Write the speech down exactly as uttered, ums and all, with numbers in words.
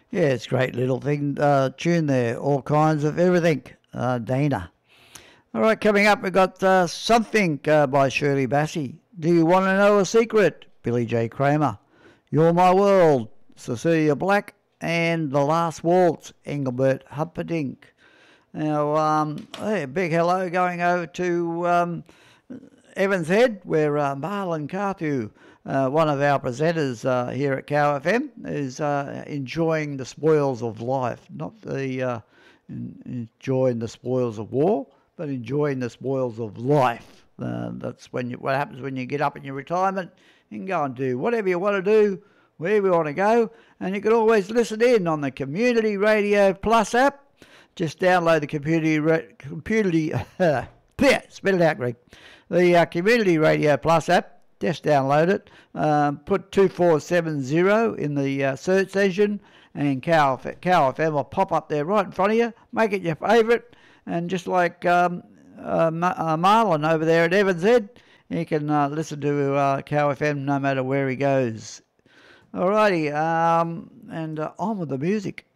Yeah, it's a great little thing, uh, tune there, all kinds of everything, uh, Dana. All right, coming up, we've got uh, Something uh, by Shirley Bassey. Do You Want to Know a Secret? Billy J. Kramer. You're My World, Cecilia Black. And The Last Waltz, Engelbert Humperdinck. Now, um, hey, a big hello going over to um, Evans Head, where uh, Marlon Carthew, uh, one of our presenters uh, here at Cow F M, is uh, enjoying the spoils of life. Not the uh, enjoying the spoils of war, but enjoying the spoils of life. Uh, that's when you, what happens when you get up in your retirement. You can go and do whatever you want to do, wherever you want to go, and you can always listen in on the Community Radio Plus app. Just download the Community Community yeah, spell it out, Greg. The uh, Community Radio Plus app. Just download it. Um, put two four seven zero in the uh, search engine, and Cow, Cow F M will pop up there right in front of you. Make it your favourite. And just like um, uh, uh, Marlon over there at Evans Head, you can uh, listen to uh, Cow F M no matter where he goes. Alrighty, um, and uh, on with the music.